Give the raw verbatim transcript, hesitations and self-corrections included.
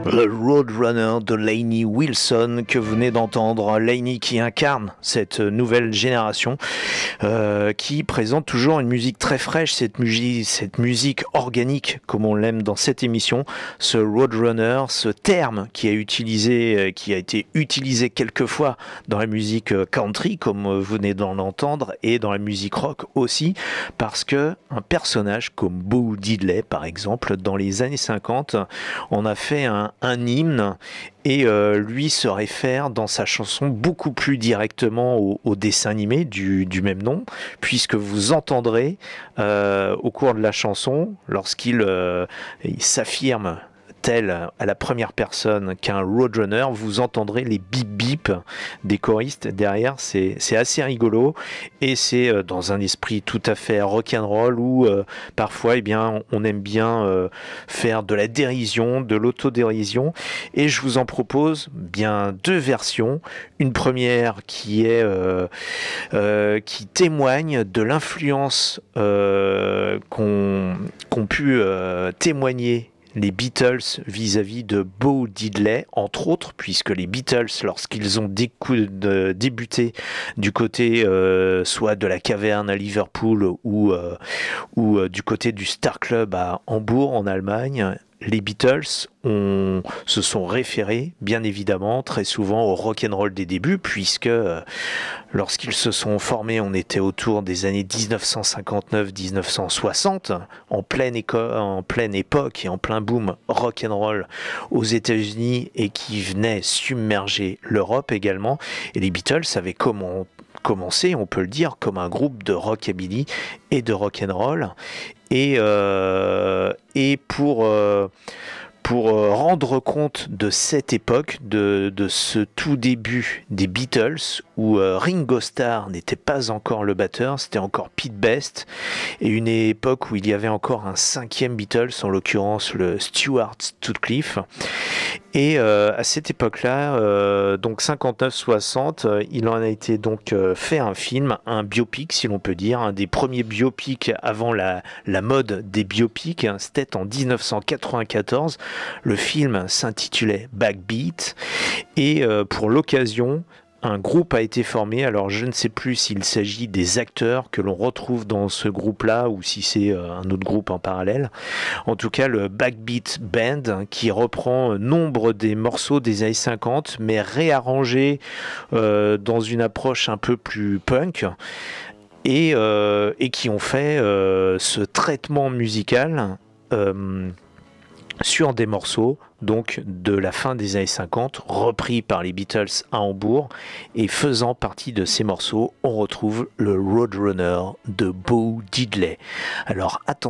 Le Roadrunner de Lainey Wilson que vous venez d'entendre. Lainey qui incarne cette nouvelle génération euh, qui présente toujours une musique très fraîche, cette musique, cette musique organique comme on l'aime dans cette émission. Ce Roadrunner, ce terme qui a, utilisé, qui a été utilisé quelquefois dans la musique country comme vous venez d'en entendre et dans la musique rock aussi, parce que un personnage comme Bo Diddley par exemple dans les années cinquante on a fait un un hymne et euh, lui se réfère dans sa chanson beaucoup plus directement au, au dessin animé du, du même nom, puisque vous entendrez euh, au cours de la chanson, lorsqu'il euh, il s'affirme tel à la première personne qu'un roadrunner, vous entendrez les bip bip des choristes derrière, c'est, c'est assez rigolo et c'est euh, dans un esprit tout à fait rock'n'roll où euh, parfois eh bien, on aime bien euh, faire de la dérision, de l'autodérision et je vous en propose bien deux versions, une première qui est euh, euh, qui témoigne de l'influence euh, qu'ont, qu'ont pu euh, témoigner les Beatles vis-à-vis de Bo Diddley, entre autres, puisque les Beatles, lorsqu'ils ont décou- de, débuté du côté euh, soit de la caverne à Liverpool ou, euh, ou euh, du côté du Star Club à Hambourg en Allemagne, les Beatles ont, se sont référés, bien évidemment, très souvent au rock'n'roll des débuts, puisque euh, lorsqu'ils se sont formés, on était autour des années dix-neuf cent cinquante-neuf dix-neuf cent soixante, en pleine, éco- en pleine époque et en plein boom rock'n'roll aux États-Unis et qui venait submerger l'Europe également. Et les Beatles avaient comment commencé, on peut le dire, comme un groupe de rockabilly et de rock'n'roll. Et, euh, et pour, euh, pour rendre compte de cette époque, de, de ce tout début des Beatles, où euh, Ringo Starr n'était pas encore le batteur, c'était encore Pete Best, et une époque où il y avait encore un cinquième Beatles, en l'occurrence le Stuart Sutcliffe. Et euh, à cette époque-là, euh, donc cinquante-neuf soixante, euh, il en a été donc euh, fait un film, un biopic si l'on peut dire, un des premiers biopics avant la, la mode des biopics, hein, c'était en dix-neuf cent quatre-vingt-quatorze. Le film s'intitulait Backbeat et euh, pour l'occasion, un groupe a été formé, alors je ne sais plus s'il s'agit des acteurs que l'on retrouve dans ce groupe-là ou si c'est un autre groupe en parallèle. En tout cas, le Backbeat Band qui reprend nombre des morceaux des années cinquante mais réarrangés euh, dans une approche un peu plus punk et, euh, et qui ont fait euh, ce traitement musical euh, sur des morceaux donc de la fin des années cinquante, repris par les Beatles à Hambourg, et faisant partie de ces morceaux, on retrouve le Roadrunner de Bo Diddley. Alors attention.